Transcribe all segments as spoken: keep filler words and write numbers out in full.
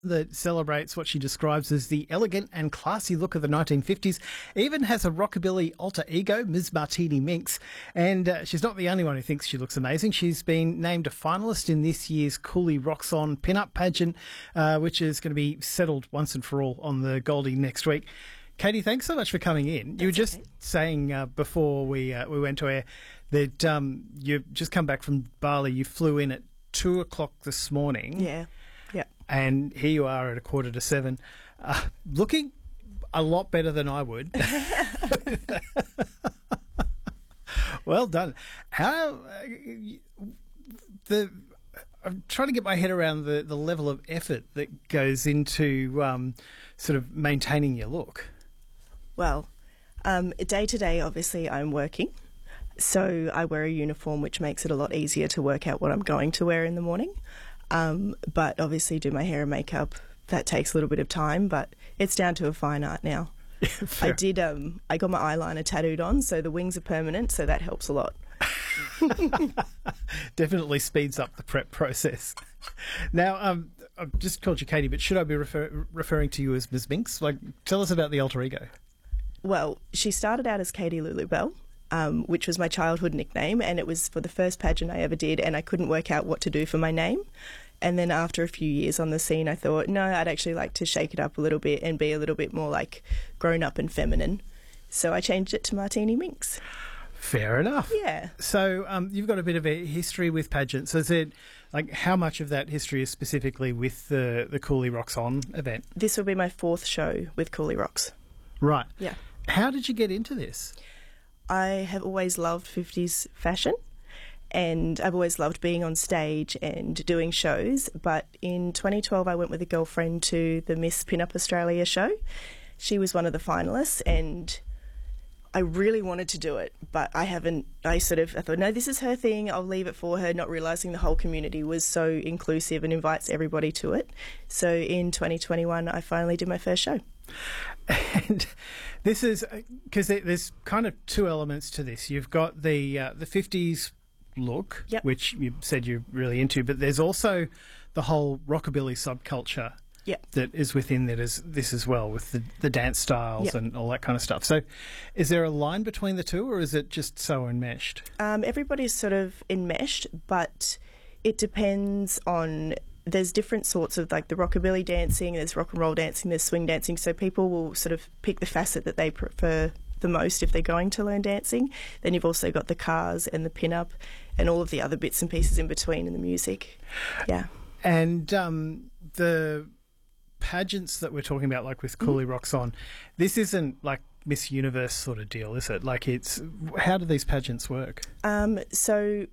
that celebrates what she describes as the elegant and classy look of the nineteen fifties, even has a rockabilly alter ego, Miz Martini Minx, and uh, she's not the only one who thinks she looks amazing. She's been named a finalist in this year's Cooley Rocks On pin-up pageant, uh, which is going to be settled once and for all on the Goldie next week. Katie, thanks so much for coming in. That's you were just okay. saying uh, before we uh, we went to air that um, you've just come back from Bali. You flew in at two o'clock this morning. Yeah, yeah. And here you are at a quarter to seven, uh, looking a lot better than I would. Well done. How uh, the I'm trying to get my head around the, the level of effort that goes into um, sort of maintaining your look. Well, um, day to day, obviously, I'm working. So I wear a uniform, which makes it a lot easier to work out what I'm going to wear in the morning. Um, but obviously do my hair and makeup. That takes a little bit of time, but it's down to a fine art now. I did, um, I got my eyeliner tattooed on, so the wings are permanent, so that helps a lot. Definitely speeds up the prep process. Now, um, I've just called you Katie, but should I be refer- referring to you as Miz Minx? Like, tell us about the alter ego. Well, she started out as Katie Lulu Bell, um, which was my childhood nickname, and it was for the first pageant I ever did, and I couldn't work out what to do for my name. And then after a few years on the scene, I thought, no, I'd actually like to shake it up a little bit and be a little bit more like grown up and feminine. So I changed it to Martini Minx. Fair enough. Yeah. So um, you've got a bit of a history with pageants. Is it like how much of that history is specifically with the the Cooley Rocks On event? This will be my fourth show with Cooley Rocks. Right. Yeah. How did you get into this? I have always loved fifties fashion, and I've always loved being on stage and doing shows. But in twenty twelve, I went with a girlfriend to the Miss Pinup Australia show. She was one of the finalists, and I really wanted to do it, but I haven't, I sort of, I thought, no, this is her thing, I'll leave it for her, not realising the whole community was so inclusive and invites everybody to it. So in twenty twenty-one, I finally did my first show. And this is, because there's kind of two elements to this. You've got the uh, the fifties look, Yep. which you said you're really into, but there's also the whole rockabilly subculture. Yep. That is within that is this as well, with the, the dance styles Yep. and all that kind of stuff. So is there a line between the two, or is it just so enmeshed? Um, everybody's sort of enmeshed, but it depends on, there's different sorts of, like the rockabilly dancing, there's rock and roll dancing, there's swing dancing, so people will sort of pick the facet that they prefer the most if they're going to learn dancing. Then you've also got the cars and the pin-up and all of the other bits and pieces in between in the music. Yeah. And um, the pageants that we're talking about, like with Cooley Rocks On, this isn't like Miss Universe sort of deal, is it? Like, it's, how do these pageants work? Um, so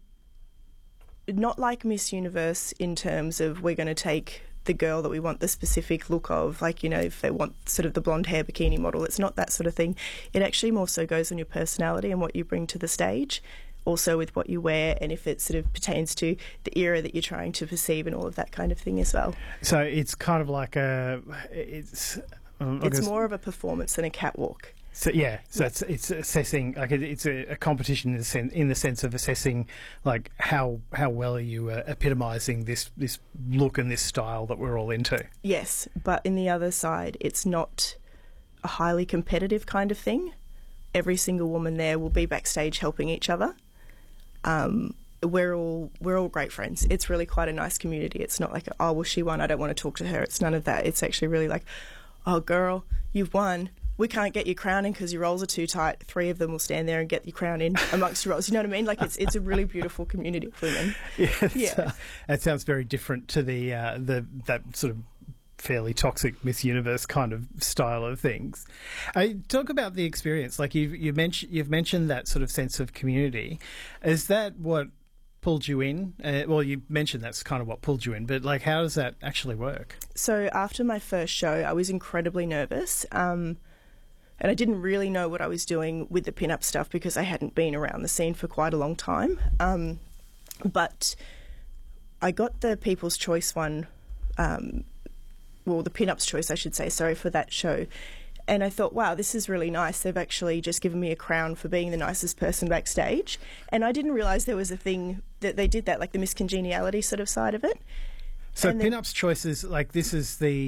not like Miss Universe in terms of we're going to take the girl that we want the specific look of, like, you know, if they want sort of the blonde hair bikini model. It's not that sort of thing. It actually more so goes on your personality and what you bring to the stage, also with what you wear, and if it sort of pertains to the era that you're trying to perceive and all of that kind of thing as well. So it's kind of like a, it's... um, I It's guess- more of a performance than a catwalk. So yeah, so it's it's assessing, like it, it's a, a competition in the sense in the sense of assessing like how how well are you uh, epitomising this this look and this style that we're all into. Yes, but in the other side, it's not a highly competitive kind of thing. Every single woman there will be backstage helping each other. Um, we're all we're all great friends. It's really quite a nice community. It's not like, oh, well, she won, I don't want to talk to her. It's none of that. It's actually really like, oh, girl, you've won. We can't get your crown in because your rolls are too tight. Three of them will stand there and get your crown in amongst your rolls. You know what I mean? Like, it's it's a really beautiful community of women. Yes, Yeah. uh, that sounds very different to the uh, the that sort of fairly toxic Miss Universe kind of style of things. Uh, talk about the experience. Like you've you mentioned you've mentioned that sort of sense of community. Is that what pulled you in? Uh, well, you mentioned that's kind of what pulled you in, but like, how does that actually work? So after my first show, I was incredibly nervous. Um, And I didn't really know what I was doing with the pin-up stuff because I hadn't been around the scene for quite a long time. Um, but I got the People's Choice one, um, well, the Pin-Up's Choice, I should say, sorry, for that show. And I thought, wow, this is really nice. They've actually just given me a crown for being the nicest person backstage. And I didn't realise there was a thing that they did that, like the Miss Congeniality sort of side of it. So And then- Pinup's choices, like this is the